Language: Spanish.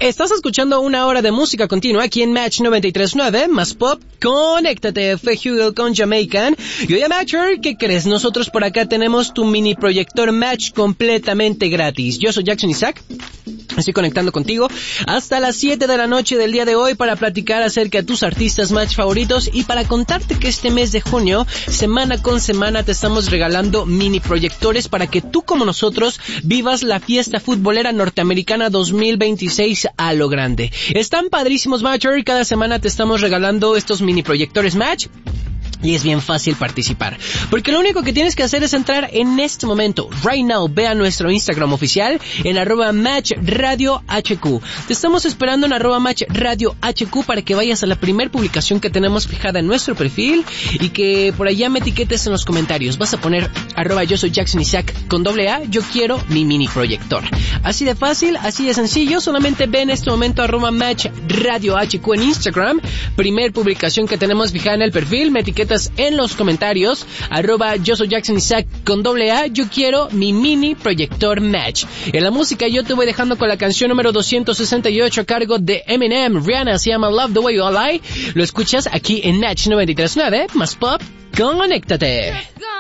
Estás escuchando una hora de música continua aquí en Match 93.9, más pop, conéctate, fue Hugo con Jamaican. Y oye, Matcher, ¿qué crees? Nosotros por acá tenemos tu mini proyector Match completamente gratis. Yo soy Jackson Isaac. Estoy conectando contigo hasta las 7 de la noche del día de hoy para platicar acerca de tus artistas Match favoritos y para contarte que este mes de junio, semana con semana, te estamos regalando mini proyectores para que tú como nosotros vivas la fiesta futbolera norteamericana 2026 a lo grande. Están padrísimos, Matcher, cada semana te estamos regalando estos mini proyectores Match. Y es bien fácil participar, porque lo único que tienes que hacer es entrar en este momento, right now, ve a nuestro Instagram oficial en @MatchRadioHQ. Te estamos esperando en @MatchRadioHQ para que vayas a la primer publicación que tenemos fijada en nuestro perfil y que por allá me etiquetes en los comentarios. Vas a poner @yo soy Jackson Isaac con @A, yo quiero mi mini proyector. Así de fácil, así de sencillo, solamente ve en este momento @MatchRadioHQ en Instagram, primer publicación que tenemos fijada en el perfil, me etiquetas en los comentarios, @yo soy Jackson Isaac con @A, yo quiero mi mini proyector Match. En la música yo te voy dejando con la canción número 268 a cargo de Eminem, Rihanna, se llama Love the Way You Lie. Lo escuchas aquí en Match 93.9, más pop, conéctate.